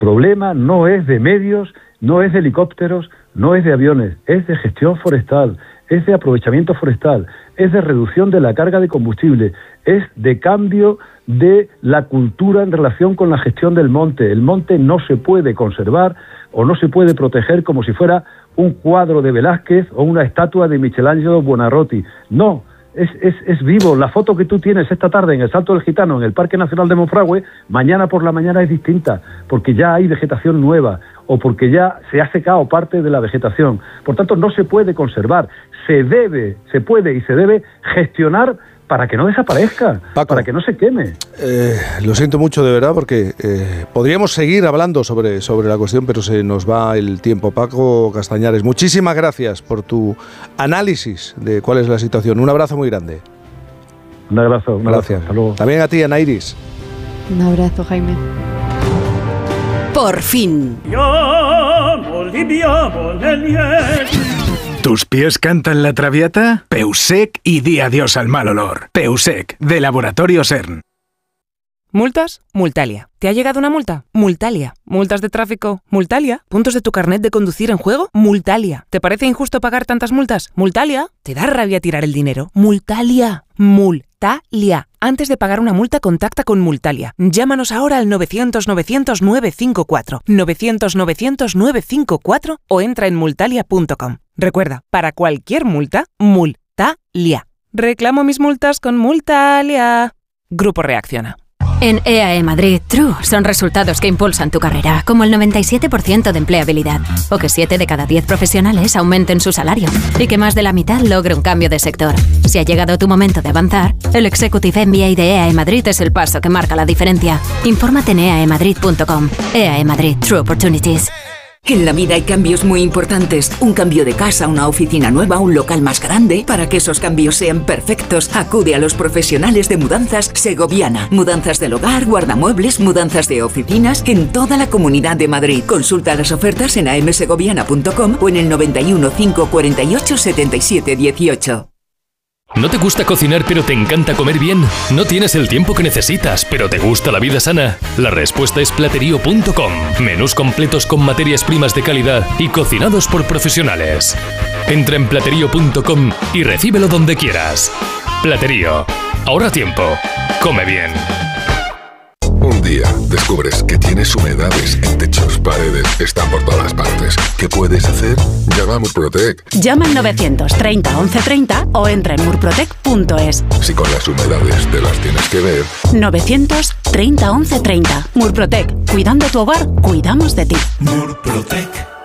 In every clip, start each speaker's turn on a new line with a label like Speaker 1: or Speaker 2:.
Speaker 1: problema no es de medios, no es de helicópteros, no es de aviones, es de gestión forestal, es de aprovechamiento forestal, es de reducción de la carga de combustible, es de cambio de la cultura en relación con la gestión del monte. El monte no se puede conservar o no se puede proteger como si fuera un cuadro de Velázquez o una estatua de Michelangelo Buonarroti. No, es vivo. La foto que tú tienes esta tarde en el Salto del Gitano, en el Parque Nacional de Monfragüe, mañana por la mañana es distinta, porque ya hay vegetación nueva o porque ya se ha secado parte de la vegetación. Por tanto, no se puede conservar. Se puede y se debe gestionar para que no desaparezca, Paco, para que no se queme.
Speaker 2: Lo siento mucho de verdad porque podríamos seguir hablando sobre la cuestión, pero se nos va el tiempo. Paco Castañares, muchísimas gracias por tu análisis de cuál es la situación. Un abrazo muy grande.
Speaker 1: Un abrazo.
Speaker 2: Gracias.
Speaker 1: Hasta luego.
Speaker 2: También a ti, Ana Iris.
Speaker 3: Un abrazo, Jaime.
Speaker 4: Por fin.
Speaker 5: ¿Tus pies cantan la Traviata? Peusec y di adiós al mal olor. Peusec, de Laboratorio CERN.
Speaker 6: ¿Multas? Multalia. ¿Te ha llegado una multa? Multalia. ¿Multas de tráfico? Multalia. ¿Puntos de tu carnet de conducir en juego? Multalia. ¿Te parece injusto pagar tantas multas? Multalia. ¿Te da rabia tirar el dinero? Multalia. Multalia. Antes de pagar una multa, contacta con Multalia. Llámanos ahora al 900-900-954, 900-900-954 o entra en multalia.com. Recuerda, para cualquier multa, Multalia. Reclamo mis multas con Multalia. Grupo Reacciona.
Speaker 7: En EAE Madrid, True son resultados que impulsan tu carrera, como el 97% de empleabilidad, o que 7 de cada 10 profesionales aumenten su salario, y que más de la mitad logre un cambio de sector. Si ha llegado tu momento de avanzar, el Executive MBA de EAE Madrid es el paso que marca la diferencia. Infórmate en eaemadrid.com. EAE Madrid, True Opportunities.
Speaker 4: En la vida hay cambios muy importantes. Un cambio de casa, una oficina nueva, un local más grande. Para que esos cambios sean perfectos, acude a los profesionales de Mudanzas Segoviana. Mudanzas del hogar, guardamuebles, mudanzas de oficinas en toda la Comunidad de Madrid. Consulta las ofertas en amsegoviana.com o en el 91 548 77 18.
Speaker 8: ¿No te gusta cocinar pero te encanta comer bien? ¿No tienes el tiempo que necesitas pero te gusta la vida sana? La respuesta es Platerío.com. Menús completos con materias primas de calidad y cocinados por profesionales. Entra en Platerío.com y recíbelo donde quieras. Platerío. Ahorra tiempo. Come bien.
Speaker 9: Un día descubres que tienes humedades en techos, paredes, están por todas partes. ¿Qué puedes hacer? Llama a Murprotec.
Speaker 10: Llama al 930 1130 o entra en murprotec.es.
Speaker 9: Si con las humedades te las tienes que ver.
Speaker 10: 930 1130. Murprotec. Cuidando tu hogar, cuidamos de ti.
Speaker 11: Murprotec.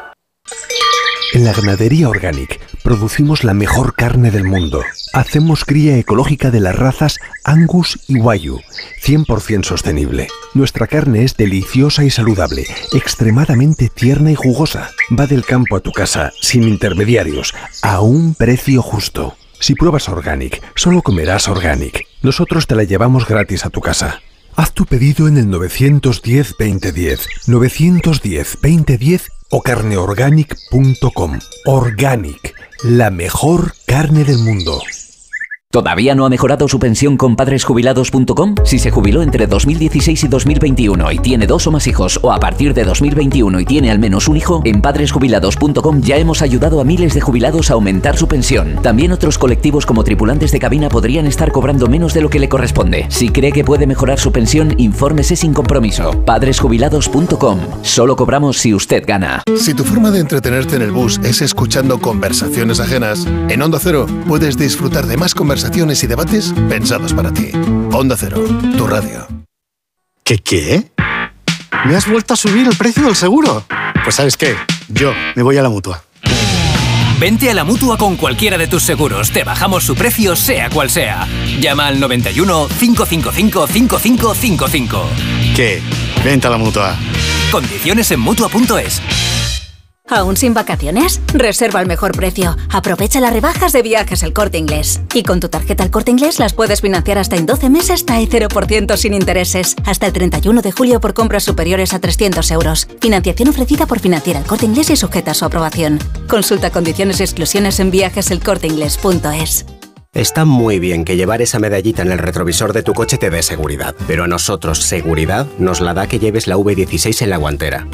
Speaker 11: En la ganadería Organic producimos la mejor carne del mundo. Hacemos cría ecológica de las razas Angus y Wagyu, 100% sostenible. Nuestra carne es deliciosa y saludable, extremadamente tierna y jugosa. Va del campo a tu casa, sin intermediarios, a un precio justo. Si pruebas Organic, solo comerás Organic. Nosotros te la llevamos gratis a tu casa. Haz tu pedido en el 910-2010, 910-2010 o carneorganic.com. Organic, la mejor carne del mundo.
Speaker 12: ¿Todavía no ha mejorado su pensión con padresjubilados.com? Si se jubiló entre 2016 y 2021 y tiene 2 o más hijos, o a partir de 2021 y tiene al menos un hijo, en padresjubilados.com ya hemos ayudado a miles de jubilados a aumentar su pensión. También otros colectivos como tripulantes de cabina podrían estar cobrando menos de lo que le corresponde. Si cree que puede mejorar su pensión, infórmese sin compromiso. Padresjubilados.com. Solo cobramos si usted gana.
Speaker 13: Si tu forma de entretenerte en el bus es escuchando conversaciones ajenas, en Onda Cero puedes disfrutar de más conversaciones y debates pensados para ti. Onda Cero, tu radio.
Speaker 14: ¿Qué? ¿Me has vuelto a subir el precio del seguro? Pues ¿sabes qué? Yo me voy a la Mutua.
Speaker 15: Vente a la Mutua con cualquiera de tus seguros. Te bajamos su precio, sea cual sea. Llama al 91 555 5555.
Speaker 14: ¿Qué? Vente a la Mutua.
Speaker 15: Condiciones en Mutua.es.
Speaker 7: ¿Aún sin vacaciones? Reserva al mejor precio. Aprovecha las rebajas de Viajes El Corte Inglés. Y con tu tarjeta El Corte Inglés las puedes financiar hasta en 12 meses hasta el 0% sin intereses. Hasta el 31 de julio por compras superiores a 300 euros. Financiación ofrecida por Financiera El Corte Inglés y sujeta a su aprobación. Consulta condiciones y exclusiones en viajeselcorteinglés.es.
Speaker 16: Está muy bien que llevar esa medallita en el retrovisor de tu coche te dé seguridad, pero a nosotros seguridad nos la da que lleves la V16 en la guantera.